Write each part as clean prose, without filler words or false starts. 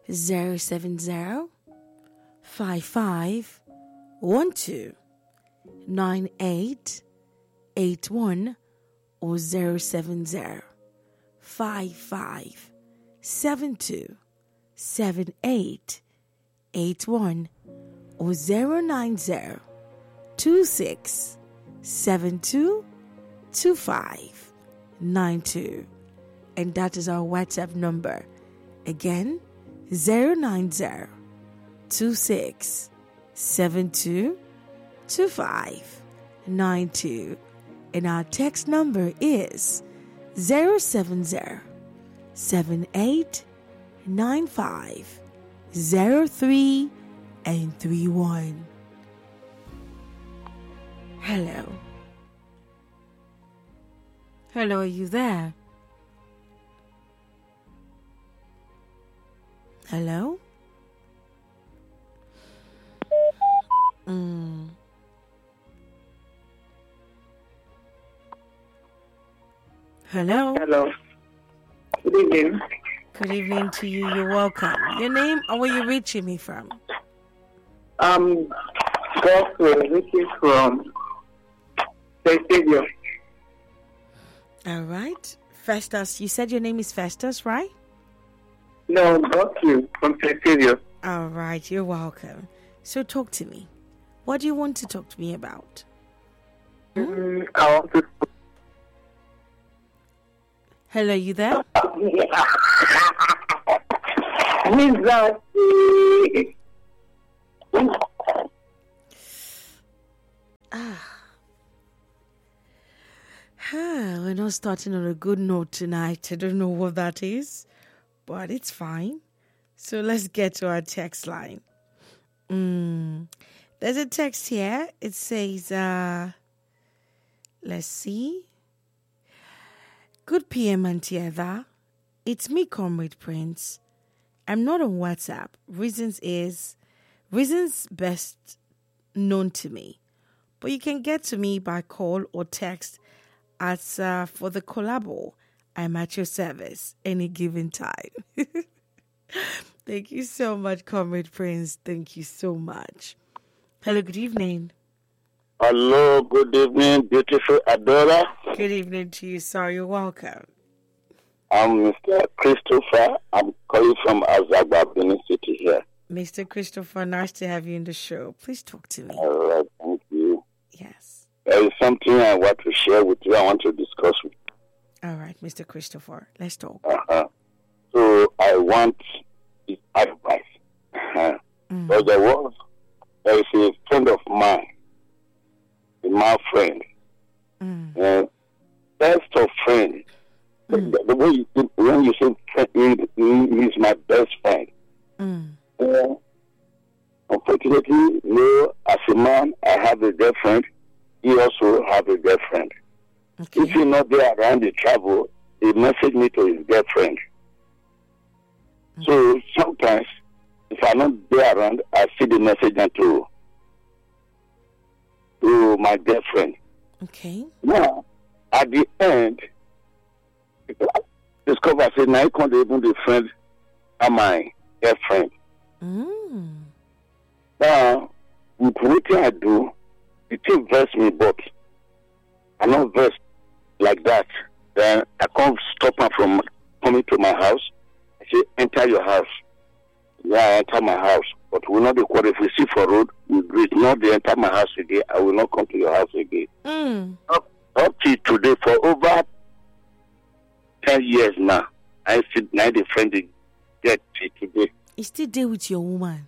070 55 12 9881 or 070 55 72 7881 or 090 26 72 25 92. And that is our WhatsApp number. Again, 090 26 72 25 92. And our text number is 070 78 95 03 and 31. Hello. Hello, are you there? Hello? Hello? Hello. Good evening. Good evening to you. You're welcome. Your name or where you reaching me from? Gospel, which is from Savior. All right. Festus. You said your name is Festus, right? No, Gospel from Savior. All right. You're welcome. So talk to me. What do you want to talk to me about? I want to. Hello, you there? We're not starting on a good note tonight. I don't know what that is, but it's fine. So let's get to our text line. There's a text here. It says, let's see. Good PM, Auntie Eva. It's me, Comrade Prince. I'm not on WhatsApp. Reasons best known to me. But you can get to me by call or text as for the collabo. I'm at your service any given time. Thank you so much, Comrade Prince. Thank you so much. Hello, good evening. Hello, good evening, beautiful Adora. Good evening to you, sir. You're welcome. I'm Mr. Christopher. I'm calling from Azagba, Benin City here. Mr. Christopher, nice to have you in the show. Please talk to me. All right, thank you. Yes. There is something I want to share with you. I want to discuss with you. All right, Mr. Christopher, let's talk. So I want his advice. But there is a friend of mine, my friend, best of friend. The way when you say friend, he's my best friend. Unfortunately, as a man, I have a girlfriend. He also have a girlfriend. Okay. If he's not there around the travel, he message me to his girlfriend. So sometimes, if I'm not there around, I see the message to my girlfriend. Okay. Now, at the end, discover say now I can't even be friend of my girlfriend. Now, with what I do, it still verse me, but I not verse like that. Then I can't stop her from coming to my house. I say, enter your house. Yeah, I enter my house. But we will not be caught if we see for road. We greet. Not they enter my house again. I will not come to your house again. Up to today, for over 10 years now, I still now the friend they get to today. You still there with your woman?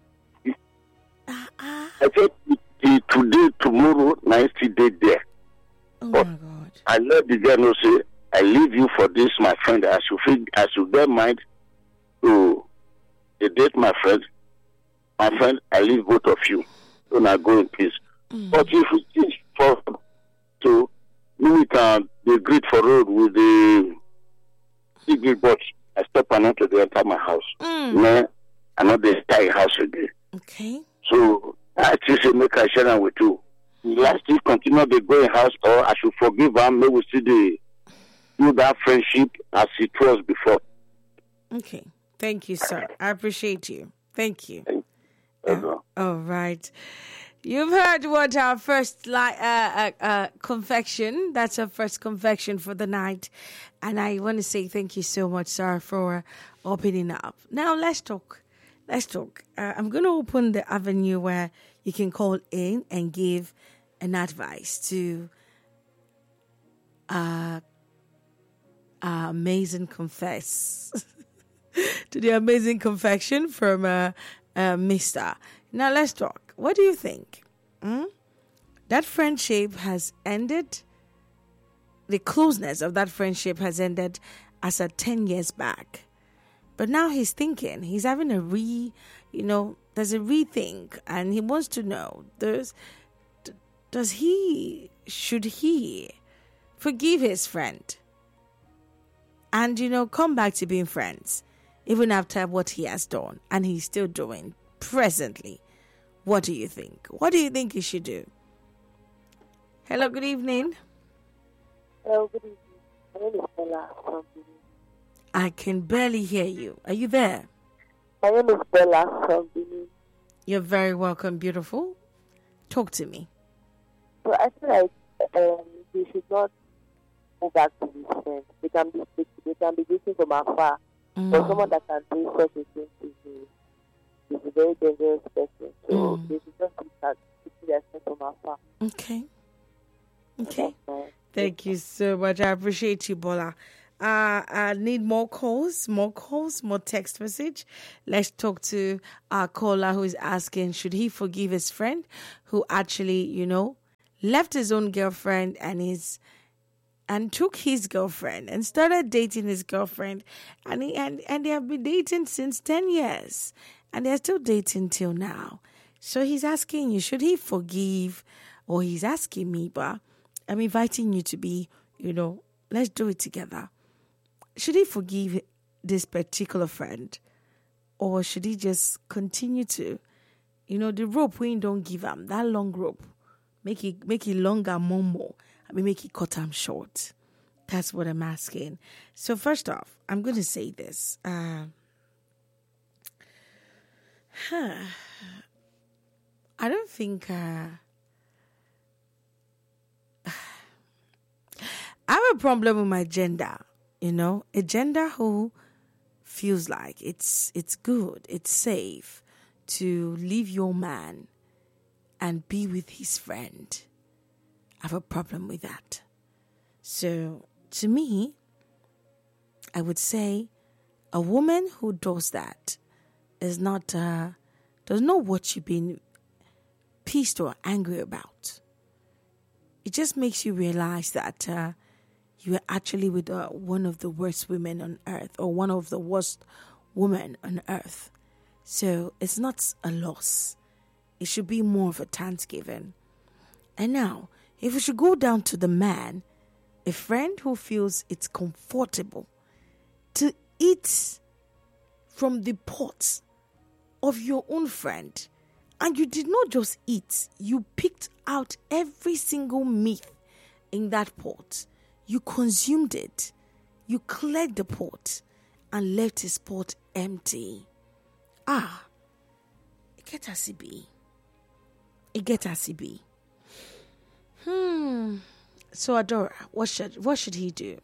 I said today, tomorrow, I still there. Oh but my God! I let the girl know say I leave you for this, my friend. I should get mind to date my friend. My friend, I leave both of you. So now go in peace. But if we teach for to we can be greet for road with the big but I stop and not to enter my house. No, I not the entire house again. Okay. So I just make a share with you. Last week continue the going house or I should forgive her. Maybe we see do that friendship as it was before. Okay. Thank you, sir. I appreciate you. Thank you. That's all. All right. You've heard what our first confection. That's our first confection for the night. And I want to say thank you so much, sir, for opening up. Now, let's talk. I'm going to open the avenue where you can call in and give an advice to amazing confess. To the amazing confection from Mr. Now, let's talk. What do you think? That friendship has ended. The closeness of that friendship has ended as at 10 years back. But now he's thinking, he's having there's a rethink, and he wants to know, should he forgive his friend and, come back to being friends, even after what he has done and he's still doing presently? What do you think? What do you think he should do? Hello, good evening. Hello, good evening. My name is Bella from Benin. I can barely hear you. Are you there? My name is Bella from Benin. You're very welcome, beautiful. Talk to me. So I feel like they should not go back to his friends. They can be dating from afar. But someone that can do such a thing to you is a very dangerous person. So they should just start keeping their friends from afar. Okay. Thank you so much. I appreciate you, Bola. I need more calls, more text message. Let's talk to our caller who is asking, should he forgive his friend who actually, left his own girlfriend and took his girlfriend and started dating his girlfriend, and they have been dating since 10 years and they're still dating till now. So he's asking you, should he forgive? Or he's asking me, but I'm inviting you to be, let's do it together. Should he forgive this particular friend, or should he just continue to, the rope we don't give him, that long rope, make it longer, more. Make it cut him short. That's what I'm asking. So first off, I'm going to say this. I don't think I have a problem with my gender. A gender who feels like it's good, it's safe to leave your man and be with his friend. I have a problem with that. So, to me, I would say a woman who does that is not does not what you've been pissed or angry about. It just makes you realize that you are actually with one of the worst women on earth, or one of the worst women on earth. So it's not a loss. It should be more of a thanksgiving. And now, if we should go down to the man, a friend who feels it's comfortable to eat from the pot of your own friend, and you did not just eat, you picked out every single meat in that pot. You consumed it. You cleared the pot and left his pot empty. It get as it be. So Adora, what should he do?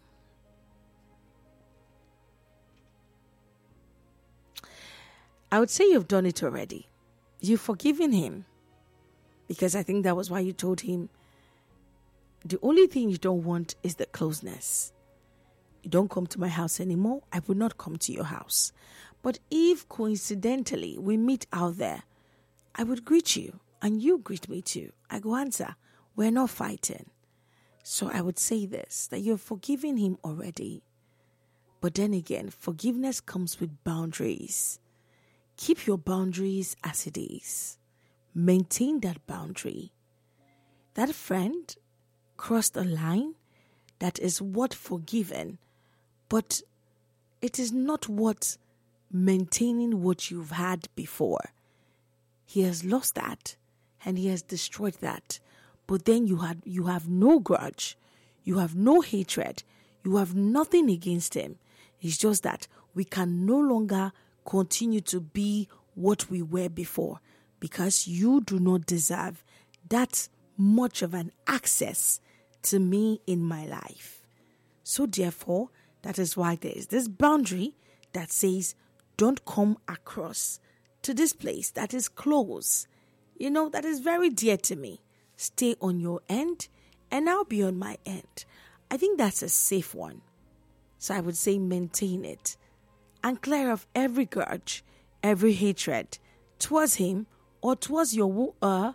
I would say you've done it already. You've forgiven him. Because I think that was why you told him the only thing you don't want is the closeness. You don't come to my house anymore, I will not come to your house. But if coincidentally we meet out there, I would greet you and you greet me too. I go answer, we're not fighting. So I would say this, that you're forgiving him already. But then again, forgiveness comes with boundaries. Keep your boundaries as it is. Maintain that boundary. That friend crossed a line that is what forgiven, but it is not what maintaining what you've had before. He has lost that and he has destroyed that. But then you have no grudge, you have no hatred, you have nothing against him. It's just that we can no longer continue to be what we were before, because you do not deserve that much of an access to me in my life. So therefore, that is why there is this boundary that says, don't come across to this place that is close, that is very dear to me. Stay on your end and I'll be on my end. I think that's a safe one. So I would say maintain it and clear off every grudge, every hatred towards him or towards your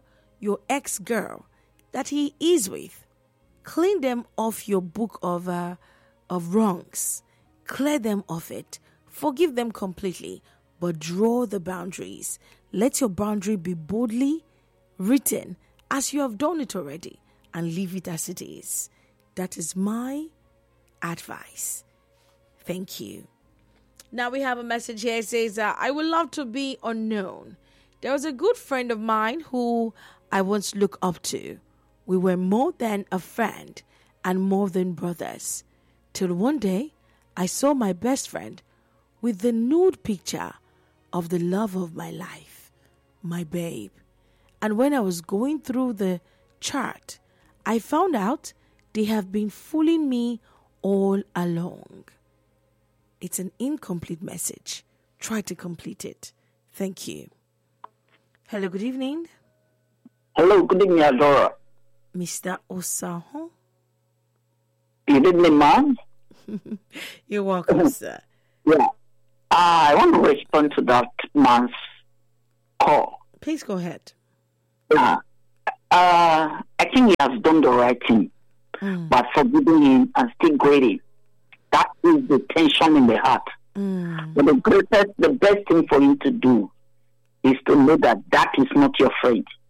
ex-girl that he is with. Clean them off your book of wrongs. Clear them off it. Forgive them completely, but draw the boundaries. Let your boundary be boldly written as you have done it already, and leave it as it is. That is my advice. Thank you. Now we have a message here. It says, I would love to be unknown. There was a good friend of mine who I once looked up to. We were more than a friend and more than brothers. Till one day, I saw my best friend with the nude picture of the love of my life, my babe. And when I was going through the chart, I found out they have been fooling me all along. It's an incomplete message. Try to complete it. Thank you. Hello, good evening. Hello, good evening, Adora. Mr. Osaho. Good evening, ma'am. You're welcome, sir. Yeah. I want to respond to that man's call. Please go ahead. Yeah. I think he has done the right thing. But forgiving him and still greedy, that is the tension in the heart. But the best thing for him to do is to know that is not your friend.